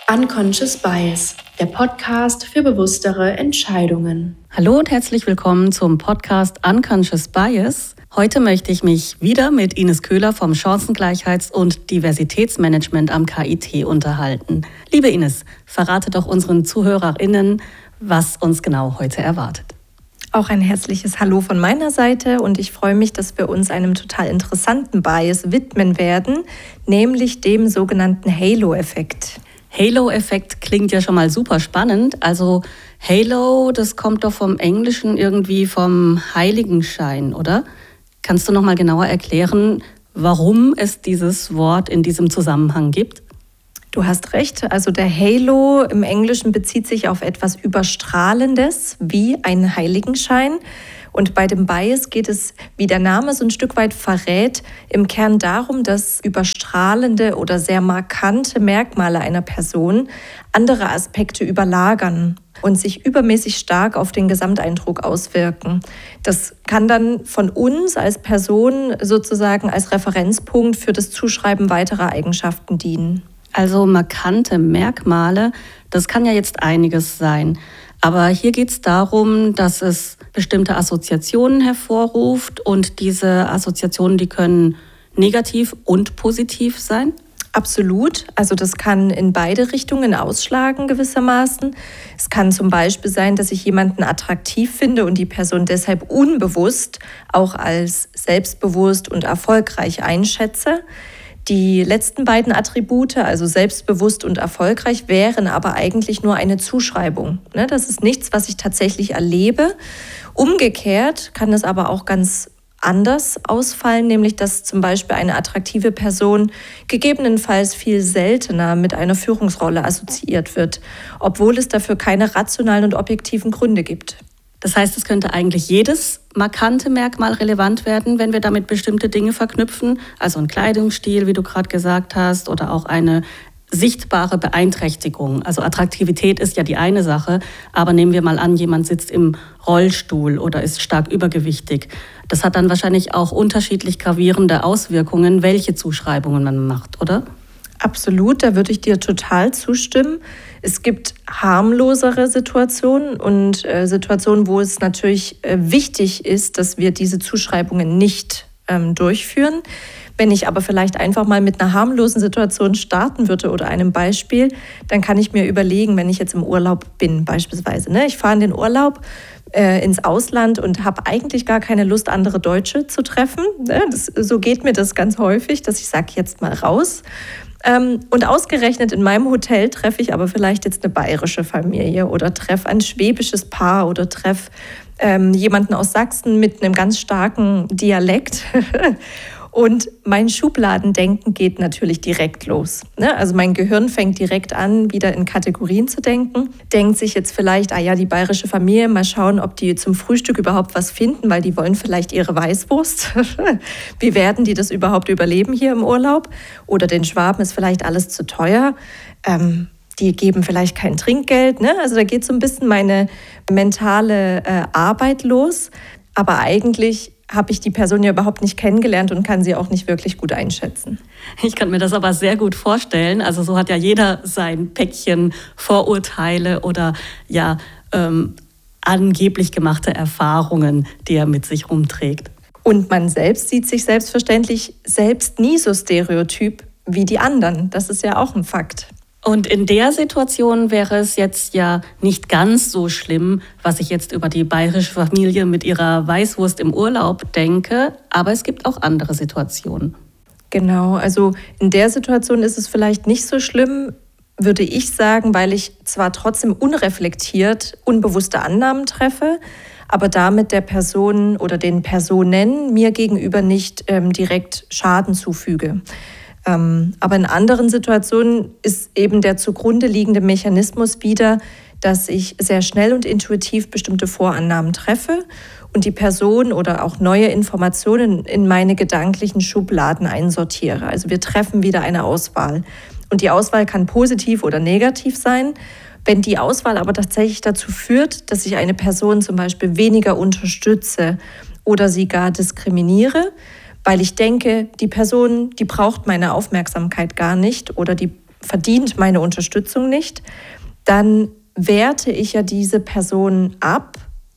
Unconscious Bias, der Podcast für bewusstere Entscheidungen. Hallo und herzlich willkommen zum Podcast Unconscious Bias. Heute möchte ich mich wieder mit Ines Köhler vom Chancengleichheits- und Diversitätsmanagement am KIT unterhalten. Liebe Ines, verrate doch unseren ZuhörerInnen, was uns genau heute erwartet. Auch ein herzliches Hallo von meiner Seite und ich freue mich, dass wir uns einem total interessanten Bias widmen werden, nämlich dem sogenannten Halo-Effekt. Halo-Effekt klingt ja schon mal super spannend. Also Halo, das kommt doch vom Englischen irgendwie vom Heiligenschein, oder? Kannst du noch mal genauer erklären, warum es dieses Wort in diesem Zusammenhang gibt? Du hast recht, also der Halo im Englischen bezieht sich auf etwas Überstrahlendes, wie ein Heiligenschein. Und bei dem Bias geht es, wie der Name so ein Stück weit verrät, im Kern darum, dass überstrahlende oder sehr markante Merkmale einer Person andere Aspekte überlagern und sich übermäßig stark auf den Gesamteindruck auswirken. Das kann dann von uns als Person sozusagen als Referenzpunkt für das Zuschreiben weiterer Eigenschaften dienen. Also markante Merkmale, das kann ja jetzt einiges sein. Aber hier geht es darum, dass es bestimmte Assoziationen hervorruft und diese Assoziationen, die können negativ und positiv sein? Absolut. Also das kann in beide Richtungen ausschlagen gewissermaßen. Es kann zum Beispiel sein, dass ich jemanden attraktiv finde und die Person deshalb unbewusst auch als selbstbewusst und erfolgreich einschätze. Die letzten beiden Attribute, also selbstbewusst und erfolgreich, wären aber eigentlich nur eine Zuschreibung. Das ist nichts, was ich tatsächlich erlebe. Umgekehrt kann es aber auch ganz anders ausfallen, nämlich dass zum Beispiel eine attraktive Person gegebenenfalls viel seltener mit einer Führungsrolle assoziiert wird, obwohl es dafür keine rationalen und objektiven Gründe gibt. Das heißt, es könnte eigentlich jedes markante Merkmal relevant werden, wenn wir damit bestimmte Dinge verknüpfen. Also ein Kleidungsstil, wie du gerade gesagt hast, oder auch eine sichtbare Beeinträchtigung. Also Attraktivität ist ja die eine Sache, aber nehmen wir mal an, jemand sitzt im Rollstuhl oder ist stark übergewichtig. Das hat dann wahrscheinlich auch unterschiedlich gravierende Auswirkungen, welche Zuschreibungen man macht, oder? Absolut, da würde ich dir total zustimmen. Es gibt harmlosere Situationen und Situationen, wo es natürlich wichtig ist, dass wir diese Zuschreibungen nicht durchführen. Wenn ich aber vielleicht einfach mal mit einer harmlosen Situation starten würde oder einem Beispiel, dann kann ich mir überlegen, wenn ich jetzt im Urlaub bin beispielsweise. Ich fahre in den Urlaub ins Ausland und habe eigentlich gar keine Lust, andere Deutsche zu treffen. So geht mir das ganz häufig, dass ich sage, jetzt mal raus. Und ausgerechnet in meinem Hotel treffe ich aber vielleicht jetzt eine bayerische Familie oder treffe ein schwäbisches Paar oder treffe jemanden aus Sachsen mit einem ganz starken Dialekt. Und mein Schubladendenken geht natürlich direkt los. Also mein Gehirn fängt direkt an, wieder in Kategorien zu denken. Denkt sich jetzt vielleicht, die bayerische Familie, mal schauen, ob die zum Frühstück überhaupt was finden, weil die wollen vielleicht ihre Weißwurst. Wie werden die das überhaupt überleben hier im Urlaub? Oder den Schwaben ist vielleicht alles zu teuer. Die geben vielleicht kein Trinkgeld. Also da geht so ein bisschen meine mentale Arbeit los. Aber eigentlich habe ich die Person ja überhaupt nicht kennengelernt und kann sie auch nicht wirklich gut einschätzen. Ich kann mir das aber sehr gut vorstellen. Also so hat ja jeder sein Päckchen Vorurteile oder angeblich gemachte Erfahrungen, die er mit sich rumträgt. Und man selbst sieht sich selbstverständlich selbst nie so stereotyp wie die anderen. Das ist ja auch ein Fakt. Und in der Situation wäre es jetzt ja nicht ganz so schlimm, was ich jetzt über die bayerische Familie mit ihrer Weißwurst im Urlaub denke. Aber es gibt auch andere Situationen. Genau, also in der Situation ist es vielleicht nicht so schlimm, würde ich sagen, weil ich zwar trotzdem unreflektiert unbewusste Annahmen treffe, aber damit der Person oder den Personen mir gegenüber nicht direkt Schaden zufüge. Aber in anderen Situationen ist eben der zugrunde liegende Mechanismus wieder, dass ich sehr schnell und intuitiv bestimmte Vorannahmen treffe und die Person oder auch neue Informationen in meine gedanklichen Schubladen einsortiere. Also wir treffen wieder eine Auswahl. Und die Auswahl kann positiv oder negativ sein. Wenn die Auswahl aber tatsächlich dazu führt, dass ich eine Person zum Beispiel weniger unterstütze oder sie gar diskriminiere, weil ich denke, die Person, die braucht meine Aufmerksamkeit gar nicht oder die verdient meine Unterstützung nicht, dann werte ich ja diese Person ab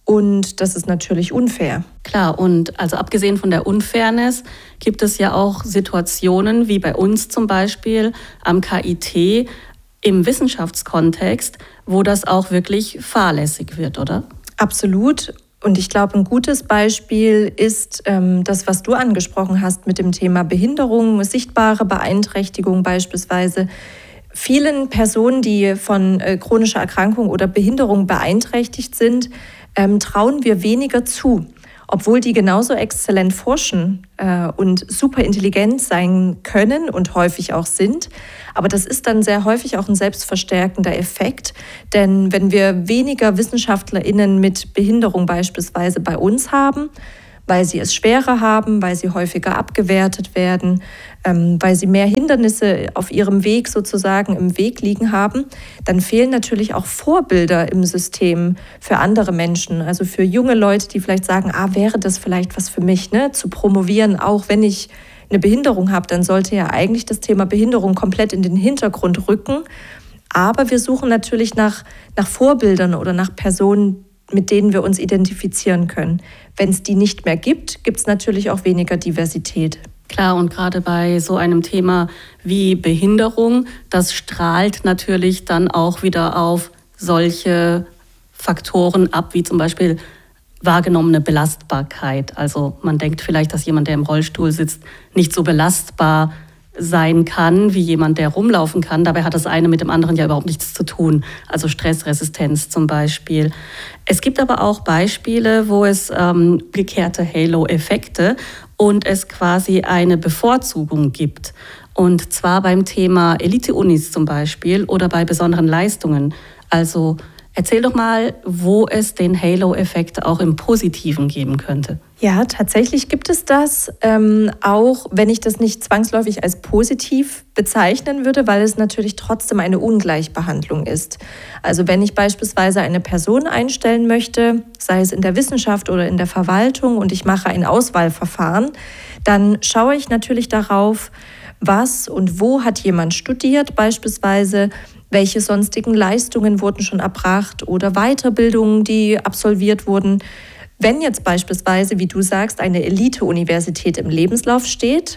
und das ist natürlich unfair. Klar, und also abgesehen von der Unfairness gibt es ja auch Situationen wie bei uns zum Beispiel am KIT im Wissenschaftskontext, wo das auch wirklich fahrlässig wird, oder? Absolut. Und ich glaube, ein gutes Beispiel ist das, was du angesprochen hast mit dem Thema Behinderung, sichtbare Beeinträchtigung beispielsweise. Vielen Personen, die von chronischer Erkrankung oder Behinderung beeinträchtigt sind, trauen wir weniger zu, obwohl die genauso exzellent forschen und super intelligent sein können und häufig auch sind. Aber das ist dann sehr häufig auch ein selbstverstärkender Effekt, denn wenn wir weniger WissenschaftlerInnen mit Behinderung beispielsweise bei uns haben, weil sie es schwerer haben, weil sie häufiger abgewertet werden, weil sie mehr Hindernisse auf ihrem Weg sozusagen im Weg liegen haben, dann fehlen natürlich auch Vorbilder im System für andere Menschen, also für junge Leute, die vielleicht sagen, wäre das vielleicht was für mich, ne, zu promovieren, auch wenn ich eine Behinderung habe, dann sollte ja eigentlich das Thema Behinderung komplett in den Hintergrund rücken. Aber wir suchen natürlich nach Vorbildern oder nach Personen, mit denen wir uns identifizieren können. Wenn es die nicht mehr gibt, gibt es natürlich auch weniger Diversität. Klar, und gerade bei so einem Thema wie Behinderung, das strahlt natürlich dann auch wieder auf solche Faktoren ab, wie zum Beispiel wahrgenommene Belastbarkeit. Also man denkt vielleicht, dass jemand, der im Rollstuhl sitzt, nicht so belastbar sein kann wie jemand, der rumlaufen kann. Dabei hat das eine mit dem anderen ja überhaupt nichts zu tun. Also Stressresistenz zum Beispiel. Es gibt aber auch Beispiele, wo es gekehrte Halo-Effekte und es quasi eine Bevorzugung gibt. Und zwar beim Thema Elite-Unis zum Beispiel oder bei besonderen Leistungen. Also erzähl doch mal, wo es den Halo-Effekt auch im Positiven geben könnte. Ja, tatsächlich gibt es das, auch wenn ich das nicht zwangsläufig als positiv bezeichnen würde, weil es natürlich trotzdem eine Ungleichbehandlung ist. Also wenn ich beispielsweise eine Person einstellen möchte, sei es in der Wissenschaft oder in der Verwaltung und ich mache ein Auswahlverfahren, dann schaue ich natürlich darauf, was und wo hat jemand studiert beispielsweise, welche sonstigen Leistungen wurden schon erbracht oder Weiterbildungen, die absolviert wurden. Wenn jetzt beispielsweise, wie du sagst, eine Elite-Universität im Lebenslauf steht,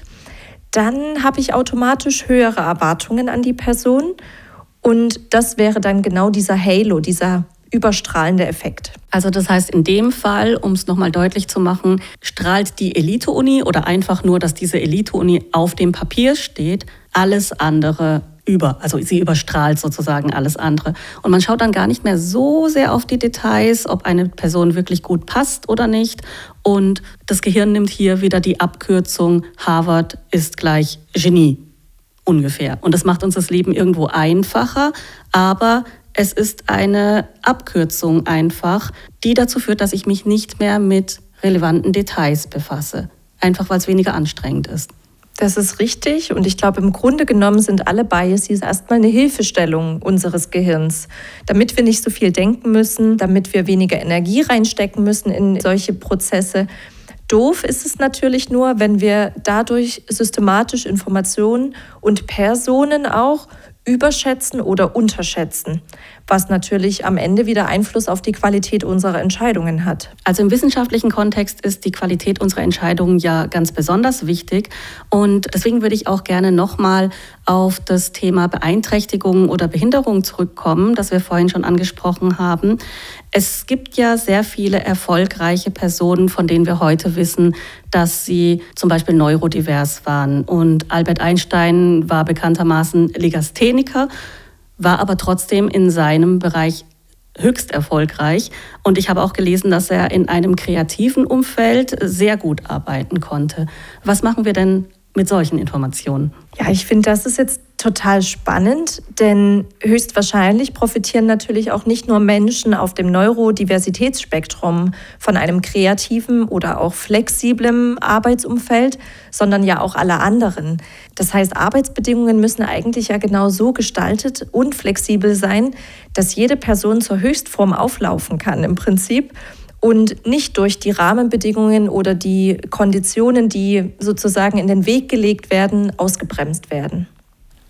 dann habe ich automatisch höhere Erwartungen an die Person und das wäre dann genau dieser Halo, dieser überstrahlende Effekt. Also das heißt in dem Fall, um es nochmal deutlich zu machen, strahlt die Elite-Uni oder einfach nur, dass diese Elite-Uni auf dem Papier steht, alles andere über. Also sie überstrahlt sozusagen alles andere. Und man schaut dann gar nicht mehr so sehr auf die Details, ob eine Person wirklich gut passt oder nicht. Und das Gehirn nimmt hier wieder die Abkürzung Harvard ist gleich Genie ungefähr. Und das macht uns das Leben irgendwo einfacher, aber es ist eine Abkürzung einfach, die dazu führt, dass ich mich nicht mehr mit relevanten Details befasse. Einfach weil es weniger anstrengend ist. Das ist richtig und ich glaube, im Grunde genommen sind alle Biases erstmal eine Hilfestellung unseres Gehirns, damit wir nicht so viel denken müssen, damit wir weniger Energie reinstecken müssen in solche Prozesse. Doof ist es natürlich nur, wenn wir dadurch systematisch Informationen und Personen auch überschätzen oder unterschätzen, was natürlich am Ende wieder Einfluss auf die Qualität unserer Entscheidungen hat. Also im wissenschaftlichen Kontext ist die Qualität unserer Entscheidungen ja ganz besonders wichtig und deswegen würde ich auch gerne nochmal auf das Thema Beeinträchtigung oder Behinderung zurückkommen, das wir vorhin schon angesprochen haben. Es gibt ja sehr viele erfolgreiche Personen, von denen wir heute wissen, dass sie zum Beispiel neurodivers waren. Und Albert Einstein war bekanntermaßen Legastheniker, war aber trotzdem in seinem Bereich höchst erfolgreich. Und ich habe auch gelesen, dass er in einem kreativen Umfeld sehr gut arbeiten konnte. Was machen wir denn mit solchen Informationen? Ja, ich finde, das ist jetzt total spannend, denn höchstwahrscheinlich profitieren natürlich auch nicht nur Menschen auf dem Neurodiversitätsspektrum von einem kreativen oder auch flexiblen Arbeitsumfeld, sondern ja auch alle anderen. Das heißt, Arbeitsbedingungen müssen eigentlich ja genau so gestaltet und flexibel sein, dass jede Person zur Höchstform auflaufen kann im Prinzip und nicht durch die Rahmenbedingungen oder die Konditionen, die sozusagen in den Weg gelegt werden, ausgebremst werden.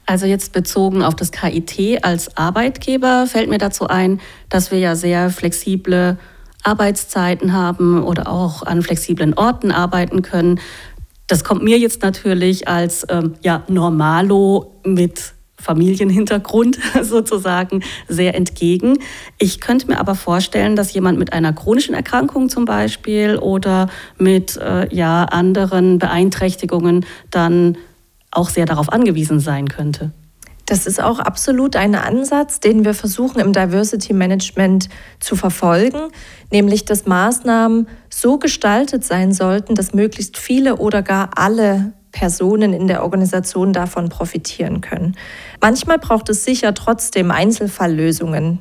Also jetzt bezogen auf das KIT als Arbeitgeber fällt mir dazu ein, dass wir ja sehr flexible Arbeitszeiten haben oder auch an flexiblen Orten arbeiten können. Das kommt mir jetzt natürlich als Normalo mit Familienhintergrund sozusagen sehr entgegen. Ich könnte mir aber vorstellen, dass jemand mit einer chronischen Erkrankung zum Beispiel oder mit anderen Beeinträchtigungen dann auch sehr darauf angewiesen sein könnte. Das ist auch absolut ein Ansatz, den wir versuchen im Diversity Management zu verfolgen, nämlich dass Maßnahmen so gestaltet sein sollten, dass möglichst viele oder gar alle Personen in der Organisation davon profitieren können. Manchmal braucht es sicher trotzdem Einzelfalllösungen.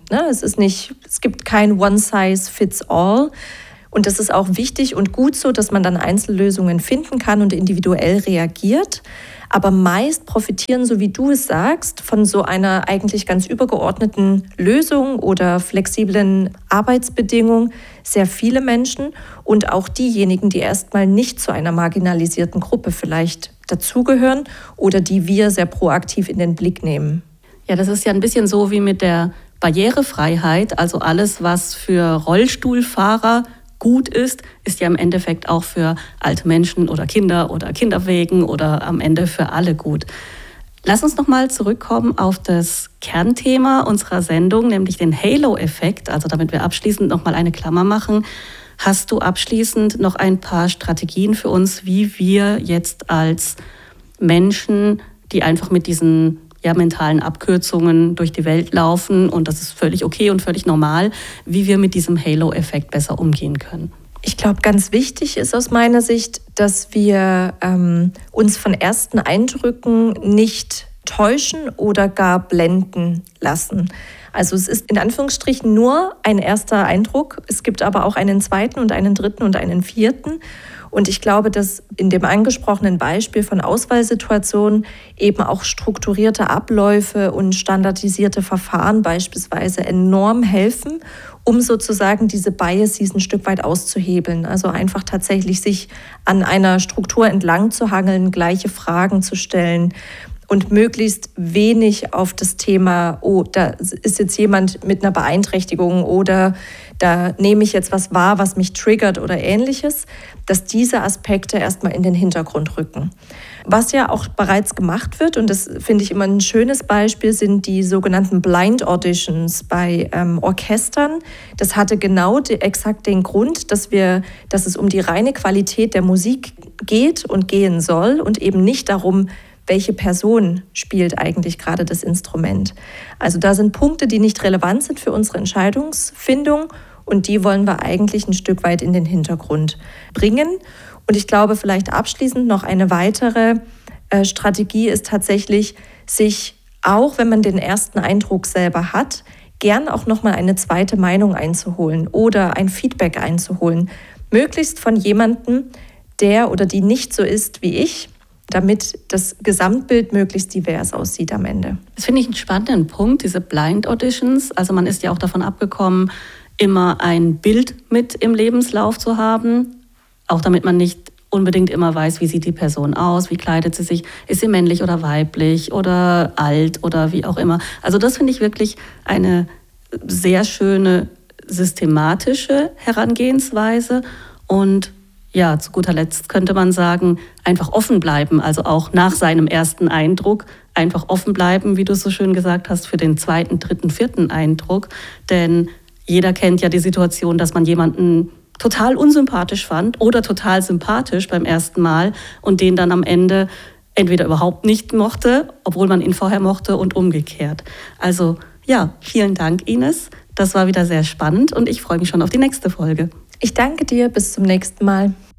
Es gibt kein One-Size-Fits-All. Und das ist auch wichtig und gut so, dass man dann Einzellösungen finden kann und individuell reagiert. Aber meist profitieren, so wie du es sagst, von so einer eigentlich ganz übergeordneten Lösung oder flexiblen Arbeitsbedingung sehr viele Menschen und auch diejenigen, die erstmal nicht zu einer marginalisierten Gruppe vielleicht dazugehören oder die wir sehr proaktiv in den Blick nehmen. Ja, das ist ja ein bisschen so wie mit der Barrierefreiheit. Also alles, was für Rollstuhlfahrer gut ist ja im Endeffekt auch für alte Menschen oder Kinderwegen oder am Ende für alle gut. Lass uns nochmal zurückkommen auf das Kernthema unserer Sendung, nämlich den Halo-Effekt. Also damit wir abschließend nochmal eine Klammer machen. Hast du abschließend noch ein paar Strategien für uns, wie wir jetzt als Menschen, die einfach mit diesen mentalen Abkürzungen durch die Welt laufen, und das ist völlig okay und völlig normal, wie wir mit diesem Halo-Effekt besser umgehen können? Ich glaube, ganz wichtig ist aus meiner Sicht, dass wir uns von ersten Eindrücken nicht täuschen oder gar blenden lassen. Also es ist in Anführungsstrichen nur ein erster Eindruck. Es gibt aber auch einen zweiten und einen dritten und einen vierten. Und ich glaube, dass in dem angesprochenen Beispiel von Auswahlsituationen eben auch strukturierte Abläufe und standardisierte Verfahren beispielsweise enorm helfen, um sozusagen diese Biases ein Stück weit auszuhebeln. Also einfach tatsächlich sich an einer Struktur entlang zu hangeln, gleiche Fragen zu stellen und möglichst wenig auf das Thema, da ist jetzt jemand mit einer Beeinträchtigung oder da nehme ich jetzt was wahr, was mich triggert oder Ähnliches, dass diese Aspekte erstmal in den Hintergrund rücken. Was ja auch bereits gemacht wird, und das finde ich immer ein schönes Beispiel, sind die sogenannten Blind Auditions bei Orchestern. Das hatte genau exakt den Grund, dass es um die reine Qualität der Musik geht und gehen soll und eben nicht darum, welche Person spielt eigentlich gerade das Instrument. Also da sind Punkte, die nicht relevant sind für unsere Entscheidungsfindung und die wollen wir eigentlich ein Stück weit in den Hintergrund bringen. Und ich glaube, vielleicht abschließend noch eine weitere Strategie ist tatsächlich, sich, auch wenn man den ersten Eindruck selber hat, gern auch nochmal eine zweite Meinung einzuholen oder ein Feedback einzuholen. Möglichst von jemandem, der oder die nicht so ist wie ich, damit das Gesamtbild möglichst divers aussieht am Ende. Das finde ich einen spannenden Punkt, diese Blind Auditions. Also man ist ja auch davon abgekommen, immer ein Bild mit im Lebenslauf zu haben, auch damit man nicht unbedingt immer weiß, wie sieht die Person aus, wie kleidet sie sich, ist sie männlich oder weiblich oder alt oder wie auch immer. Also das finde ich wirklich eine sehr schöne systematische Herangehensweise und ja, zu guter Letzt könnte man sagen, einfach offen bleiben, also auch nach seinem ersten Eindruck einfach offen bleiben, wie du so schön gesagt hast, für den zweiten, dritten, vierten Eindruck. Denn jeder kennt ja die Situation, dass man jemanden total unsympathisch fand oder total sympathisch beim ersten Mal und den dann am Ende entweder überhaupt nicht mochte, obwohl man ihn vorher mochte und umgekehrt. Also ja, vielen Dank, Ines. Das war wieder sehr spannend und ich freue mich schon auf die nächste Folge. Ich danke dir, bis zum nächsten Mal.